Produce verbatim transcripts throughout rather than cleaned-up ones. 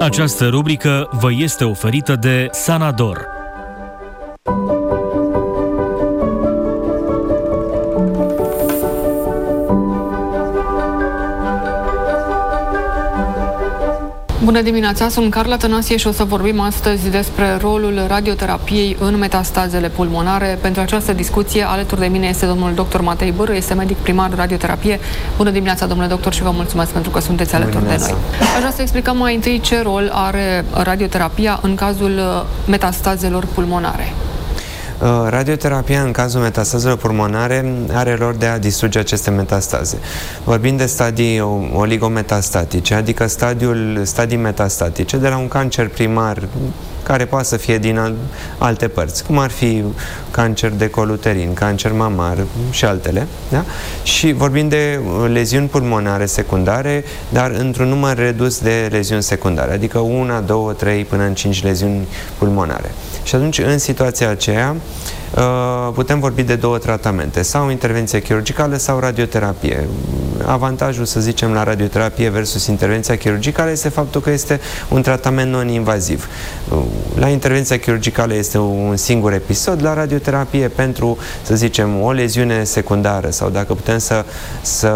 Această rubrică vă este oferită de Sanador. Bună dimineața, sunt Carla Tănasie și o să vorbim astăzi despre rolul radioterapiei în metastazele pulmonare. Pentru această discuție, alături de mine este domnul doctor Matei Bâră, este medic primar radioterapie. Bună dimineața, domnule doctor, și vă mulțumesc pentru că sunteți alături de noi. Aș vrea să explicăm mai întâi ce rol are radioterapia în cazul metastazelor pulmonare. Radioterapia, în cazul metastazelor pulmonare, are rol de a distruge aceste metastaze. Vorbim de stadii oligometastatice, adică stadiul, stadii metastatice de la un cancer primar care poate să fie din alte părți, cum ar fi cancer de col uterin, cancer mamar și altele. Da? Și vorbim de leziuni pulmonare secundare, dar într-un număr redus de leziuni secundare, adică una, două, trei, până în cinci leziuni pulmonare. Și atunci, în situația aceea, putem vorbi de două tratamente, sau intervenție chirurgicală sau radioterapie. Avantajul, să zicem, la radioterapie versus intervenția chirurgicală este faptul că este un tratament non-invaziv. La intervenția chirurgicală este un singur episod, la radioterapie pentru, să zicem, o leziune secundară sau dacă putem să, să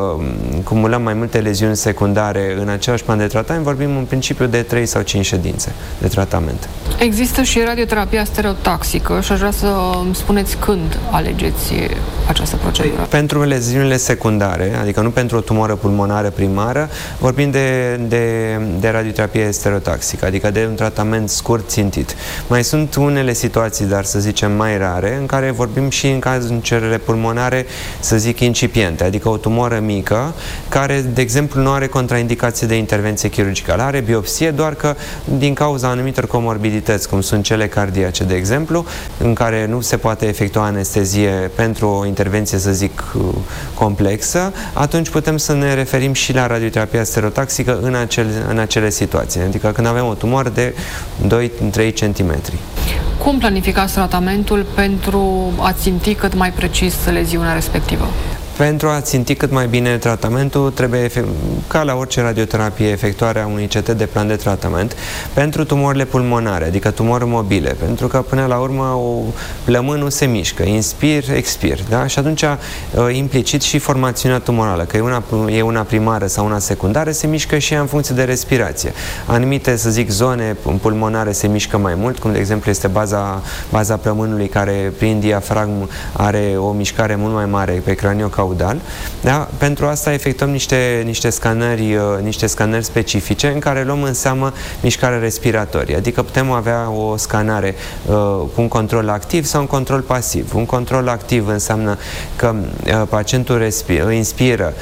cumulăm mai multe leziuni secundare în același plan de tratament, vorbim în principiu de trei sau cinci ședințe de tratament. Există și radioterapia stereotaxică și aș vrea să îmi spuneți când alegeți această procedură. Pentru leziunile secundare, adică nu pentru o tumoră pulmonară primară, vorbim de, de, de radioterapie stereotaxică, adică de un tratament scurt țintit. Mai sunt unele situații, dar să zicem mai rare, în care vorbim și în cancerele pulmonare, să zic, incipiente, adică o tumoră mică, care, de exemplu, nu are contraindicație de intervenție chirurgicală. Are biopsie, doar că din cauza anumitor comorbidități, cum sunt cele cardiace, de exemplu, în care nu se poate efectua anestezie pentru o intervenție, să zic, complexă, atunci putem să ne referim și la radioterapia stereotaxică în acele, în acele situații, adică când avem o tumoră de doi trei centimetri. Cum planificați tratamentul pentru a ținti cât mai precis leziunea respectivă? Pentru a ținti cât mai bine tratamentul, trebuie, ca la orice radioterapie, efectuarea unui C T de plan de tratament pentru tumorile pulmonare, adică tumori mobile, pentru că până la urmă o plămânul se mișcă, inspir, expir, da? Și atunci implicit și formațiunea tumorală, că e una, e una primară sau una secundară, se mișcă și ea în funcție de respirație. Anumite, să zic, zone pulmonare se mișcă mai mult, cum de exemplu este baza, baza plămânului, care prin diafragmă are o mișcare mult mai mare pe craniocaudal. Da? Pentru asta efectuăm niște, niște, scanări, uh, niște scanări specifice în care luăm în seamă mișcarea respiratorie. Adică putem avea o scanare uh, cu un control activ sau un control pasiv. Un control activ înseamnă că uh, pacientul respiră, inspiră,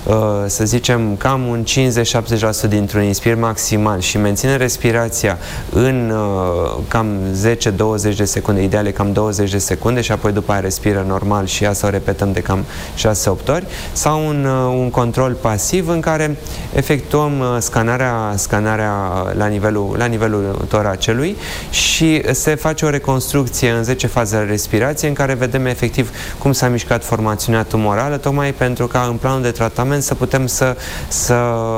să zicem, cam un cincizeci șaptezeci la sută dintr-un inspir maximal și menține respirația în cam zece douăzeci de secunde, ideale cam douăzeci de secunde, și apoi după aia respiră normal și asta o repetăm de cam șase opt ori, sau un, un control pasiv în care efectuăm scanarea, scanarea la nivelul, la nivelul toracelui și se face o reconstrucție în zece faze de respirație în care vedem efectiv cum s-a mișcat formațiunea tumorală, tocmai pentru ca în planul de tratament să putem să, să,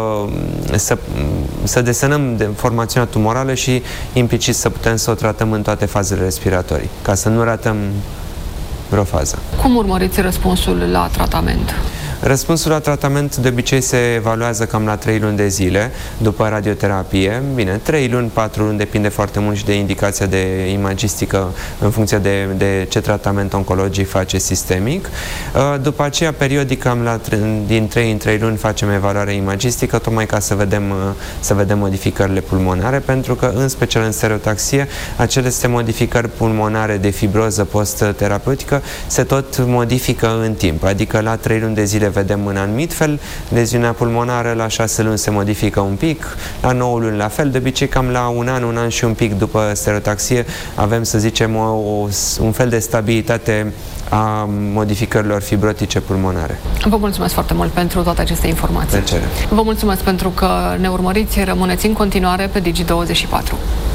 să, să desenăm de formațiunea tumorală și implicit să putem să o tratăm în toate fazele respiratorii, ca să nu ratăm vreo fază. Cum urmăriți răspunsul la tratament? Răspunsul la tratament de obicei se evaluează cam la trei luni de zile după radioterapie. Bine, trei luni, patru luni, depinde foarte mult și de indicația de imagistică în funcție de, de ce tratament oncologic face sistemic. După aceea, periodic, cam la, din trei în trei luni facem evaluare imagistică, tocmai ca să vedem, să vedem modificările pulmonare, pentru că, în special în stereotaxie, aceste modificări pulmonare de fibroză post-terapeutică se tot modifică în timp, adică la trei luni de zile vedem în anumit fel leziunea pulmonară, la șase luni se modifică un pic, la nouă luni la fel, de obicei cam la un an, un an și un pic după stereotaxie avem, să zicem, o, o, un fel de stabilitate a modificărilor fibrotice pulmonare. Vă mulțumesc foarte mult pentru toate aceste informații. Plăcere. Vă mulțumesc pentru că ne urmăriți, rămâneți în continuare pe Digi douăzeci și patru.